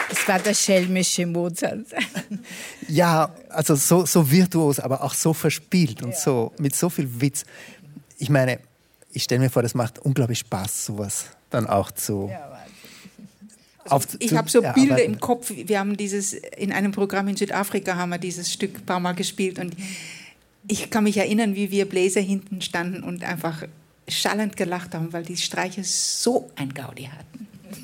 Es war der schelmische Mozart. Ja, also so virtuos, aber auch so verspielt und so mit so viel Witz. Ich meine, ich stelle mir vor, das macht unglaublich Spaß, sowas dann auch zu... Ich habe so Bilder im Kopf. Wir haben in einem Programm in Südafrika haben wir dieses Stück ein paar Mal gespielt und ich kann mich erinnern, wie wir Bläser hinten standen und einfach schallend gelacht haben, weil die Streicher so ein Gaudi hatten.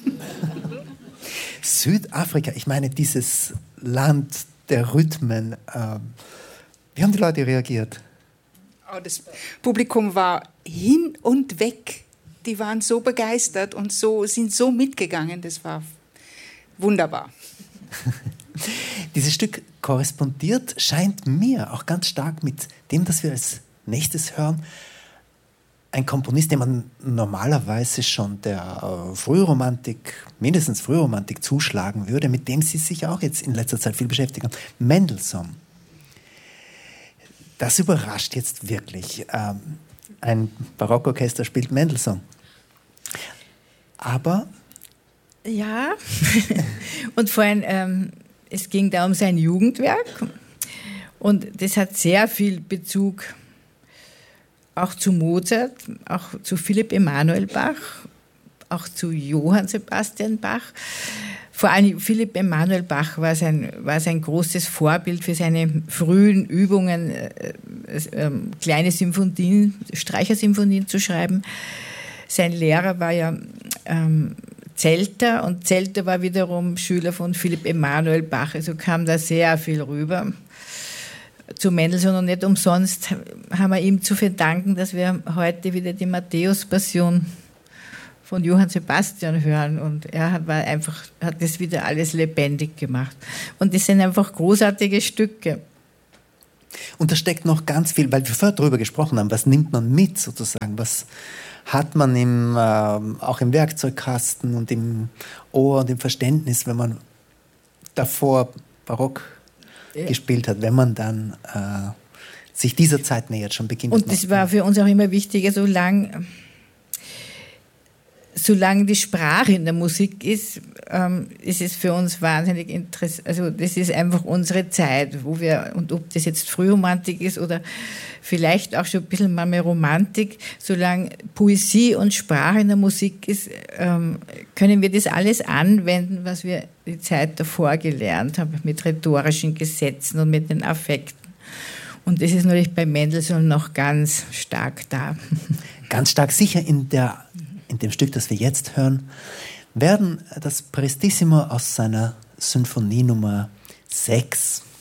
Südafrika, ich meine, dieses Land der Rhythmen. Wie haben die Leute reagiert? Oh, das Publikum war hin und weg. Die waren so begeistert und sind so mitgegangen. Das war wunderbar. Dieses Stück korrespondiert, scheint mir, auch ganz stark mit dem, das wir als nächstes hören. Ein Komponist, den man normalerweise schon der Frühromantik, mindestens Frühromantik zuschlagen würde, mit dem Sie sich auch jetzt in letzter Zeit viel beschäftigen. Mendelssohn. Das überrascht jetzt wirklich. Ein Barockorchester spielt Mendelssohn. Aber... Ja, und vor allem, es ging da um sein Jugendwerk und das hat sehr viel Bezug auch zu Mozart, auch zu Philipp Emanuel Bach, auch zu Johann Sebastian Bach. Vor allem Philipp Emanuel Bach war sein großes Vorbild für seine frühen Übungen, kleine Symphonien, Streichersymphonien zu schreiben. Sein Lehrer war ja Zelter und Zelter war wiederum Schüler von Philipp Emanuel Bach, also kam da sehr viel rüber zu Mendelssohn und nicht umsonst haben wir ihm zu verdanken, dass wir heute wieder die Matthäus-Passion von Johann Sebastian hören und er hat das wieder alles lebendig gemacht und das sind einfach großartige Stücke. Und da steckt noch ganz viel, weil wir vorher darüber gesprochen haben, was nimmt man mit sozusagen, was hat man auch im Werkzeugkasten und im Ohr und im Verständnis, wenn man davor Barock gespielt hat, wenn man dann sich dieser Zeit nähert, schon beginnt. Und das war für uns auch immer wichtiger, solange die Sprache in der Musik ist, ist es für uns wahnsinnig interessant. Also das ist einfach unsere Zeit, und ob das jetzt Frühromantik ist oder vielleicht auch schon ein bisschen mal mehr Romantik, solange Poesie und Sprache in der Musik ist, können wir das alles anwenden, was wir die Zeit davor gelernt haben, mit rhetorischen Gesetzen und mit den Affekten. Und das ist natürlich bei Mendelssohn noch ganz stark da. Ganz stark, sicher in dem Stück, das wir jetzt hören, werden das Prestissimo aus seiner Sinfonie Nummer 6